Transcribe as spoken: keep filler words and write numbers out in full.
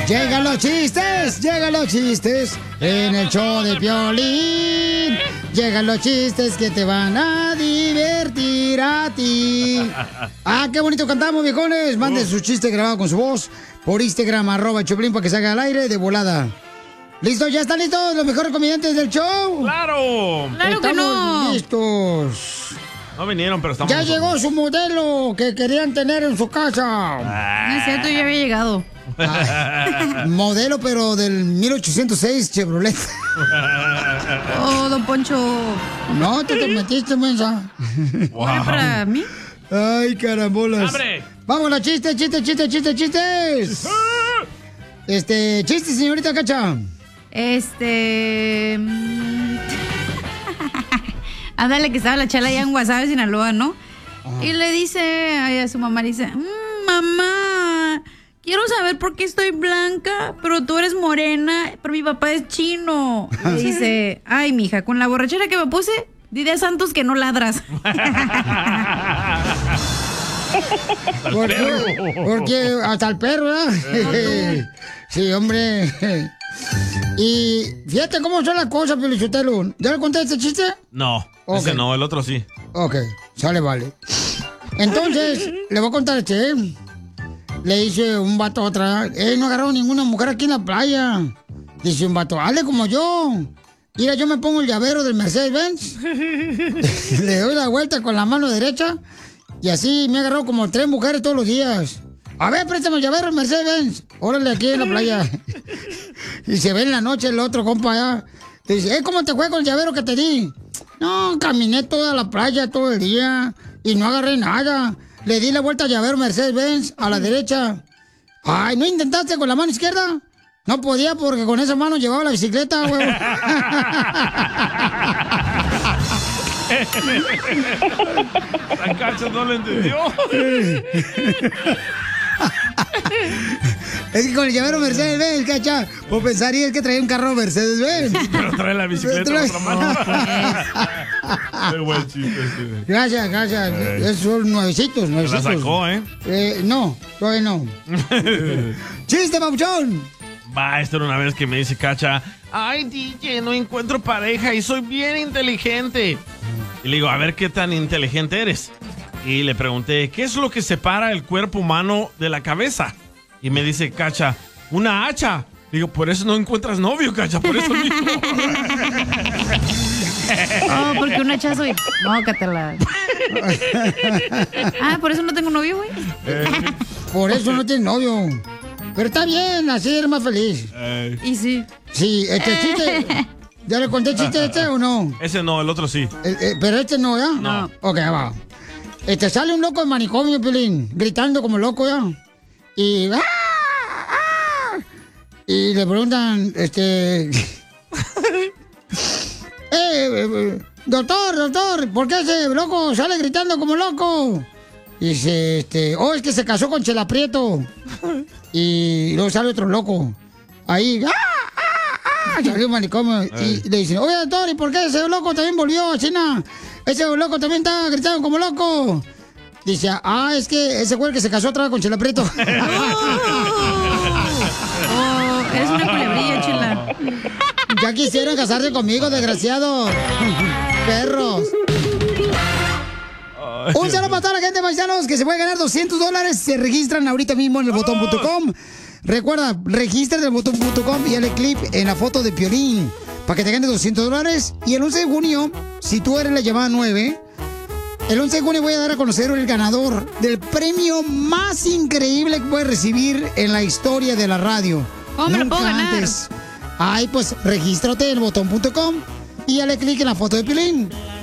Llegan los chistes, llegan los chistes en el show de Piolín. Llegan los chistes que te van a divertir a ti. Ah, qué bonito cantamos, viejones. Manden su chiste grabado con su voz por Instagram, arroba Choplin, para que salga al aire de volada. ¿Listo? ¿Ya están listos los mejores comediantes del show? ¡Claro! ¡Claro que no! Listos. No vinieron, pero estamos... Ya llegó su modelo que querían tener en su casa. Ah. No es cierto, ya había llegado. Ah, modelo, pero del mil ochocientos seis Chevrolet. Oh, don Poncho. No, te, te metiste, mensa. Wow. ¿Era para mí? Ay, carambolas. ¡Abre! Vamos, a chistes, chistes, chistes, chistes, chistes. Este, chistes, señorita Cacha. Este... Ándale, que estaba la chala allá en Guasave, Sinaloa, ¿no? Ah. Y le dice a su mamá, le dice, mmm, mamá, quiero saber por qué estoy blanca, pero tú eres morena, pero mi papá es chino. Le dice, ay, mija, con la borrachera que me puse, dile a Santos que no ladras. ¿Por qué? Porque hasta el perro, ¿verdad? Sí, hombre. Y fíjate cómo son las cosas, Piolichotelo. ¿Ya le conté este chiste? No, okay. Ese no, el otro sí. Ok, sale, vale. Entonces, le voy a contar este, ¿eh? Le dice un vato a otra, eh, no agarraron ninguna mujer aquí en la playa. Dice un vato, hazle como yo. Mira, yo me pongo el llavero del Mercedes-Benz. Le doy la vuelta con la mano derecha. Y así me agarró como tres mujeres todos los días. A ver, préstame el llavero del Mercedes-Benz. Órale, aquí en la playa. Y se ve en la noche el otro compa allá. Dice, eh, ¿cómo te fue con el llavero que te di? No, caminé toda la playa todo el día y no agarré nada. Le di la vuelta al llavero Mercedes-Benz a la derecha. Ay, ¿no intentaste con la mano izquierda? No podía porque con esa mano llevaba la bicicleta, güey. La Cacha no lo entendió. Es que con el llavero Mercedes-Benz, Cacha, pues pensaría el que traía un carro Mercedes-Benz. Pero trae la bicicleta en otra mano. Qué buen chiste. Gracias, gracias. Eh. Esos son nuevecitos, nuevecitos. La sacó, ¿eh? eh no, todavía no. ¡Chiste, papuchón! Va, esto era una vez que me dice Cacha, ay, D J, no encuentro pareja y soy bien inteligente. Y le digo, a ver qué tan inteligente eres. Y le pregunté, ¿qué es lo que separa el cuerpo humano de la cabeza? Y me dice Cacha, una hacha. Digo, por eso no encuentras novio, Cacha, por eso mismo. Oh, porque un hachazo y... No, Catela. Ah, por eso no tengo novio, güey. Eh. Por eso no tienes novio. Pero está bien, así eres más feliz. Eh. Y sí. Sí, este chiste... ¿Ya le conté el chiste este o no? Ese no, el otro sí. Eh, eh, pero este no, ¿ya? No. Ok, va. Este, sale un loco de manicomio, Pelín, gritando como loco, ¿ya? Y... ¡ah! ¡ah! Y le preguntan, este... eh, eh, doctor, doctor, ¿por qué ese loco sale gritando como loco? Y dice, este... Oh, es que se casó con Chela Prieto. Y luego sale otro loco. Ahí... ¡ah! Salió un manicomio y le dicen, oye, doctor, ¿y por qué ese loco también volvió a China? Ese loco también está gritando como loco. Dice, ah, es que ese fue el que se casó otra vez con Chela Prieto. Oh, eres una culebrilla, Chela. Ya quisieron casarse conmigo, desgraciados. Perros. Un saludo para toda la gente, paisanos, que se puede ganar doscientos dólares. Se registran ahorita mismo en el botón punto com. Recuerda, registra en el botón punto com y dale clip en la foto de Piolín para que te ganes doscientos dólares. Y el once de junio, si tú eres la llamada nueve, el once de junio voy a dar a conocer el ganador del premio más increíble que puedes recibir en la historia de la radio. ¿Cómo me lo puedo ganar? Antes. Ay, pues regístrate en el botón punto com y dale clic en la foto de Piolín.